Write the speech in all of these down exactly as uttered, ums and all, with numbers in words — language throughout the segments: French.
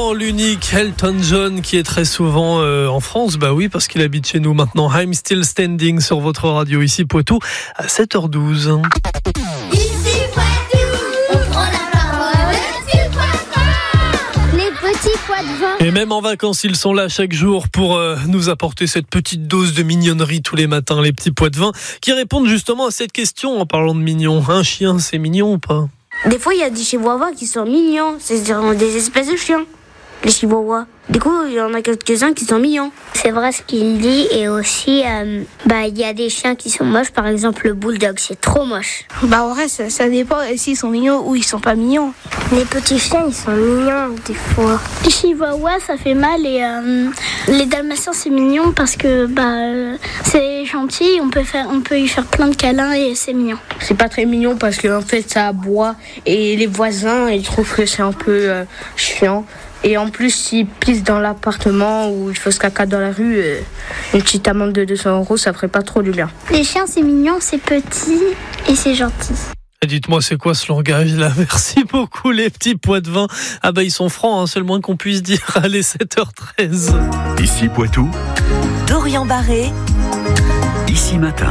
maintenant l'unique Elton John qui est très souvent euh, en France. Bah oui, parce qu'il habite chez nous maintenant. I'm Still Standing sur votre radio ici Poitou à sept heures douze. Ici Poitou, on prend la parole sur Poitou. Les petits pois de vin. Et même en vacances, ils sont là chaque jour pour euh, nous apporter cette petite dose de mignonnerie tous les matins, les petits pois de vin, qui répondent justement à cette question en parlant de mignon. Un chien, c'est mignon ou pas ? Des fois, il y a des chihuahuas qui sont mignons. C'est-à-dire des espèces de chiens, les chihuahuas. Du coup, il y en a quelques-uns qui sont mignons. C'est vrai ce qu'il dit. Et aussi, euh, bah, il y a des chiens qui sont moches. Par exemple, le bulldog, c'est trop moche. Bah, en vrai, ça, ça dépend s'ils sont mignons ou ils sont pas mignons. Les petits chiens, ils sont mignons, des fois. Les chihuahuas, ça fait mal. Et euh, les dalmatiens, c'est mignon parce que bah, c'est gentil. On peut, faire, on peut y faire plein de câlins et c'est mignon. C'est pas très mignon parce qu'en fait, ça aboie. Et les voisins, ils trouvent que c'est un peu euh, chiant. Et en plus, s'ils pissent dans l'appartement ou ils font ce caca dans la rue, euh, une petite amende de deux cents euros, ça ferait pas trop du bien. Les chiens, c'est mignon, c'est petit et c'est gentil. Et dites-moi, c'est quoi ce langage là ? Merci beaucoup les petits pois de vin. Ah bah ils sont francs, hein, c'est le moins qu'on puisse dire. Allez, sept heures treize. Ici Poitou, Dorian Barré, Ici Matin.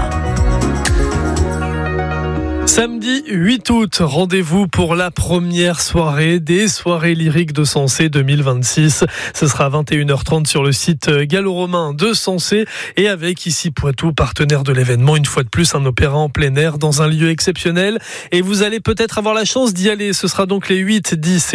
Samedi huit août, rendez-vous pour la première soirée des soirées lyriques de Sensé deux mille vingt-six. Ce sera à vingt et une heures trente sur le site gallo-romain de Sensé et avec Ici Poitou, partenaire de l'événement. Une fois de plus, un opéra en plein air dans un lieu exceptionnel. Et vous allez peut-être avoir la chance d'y aller. Ce sera donc les huit, dix et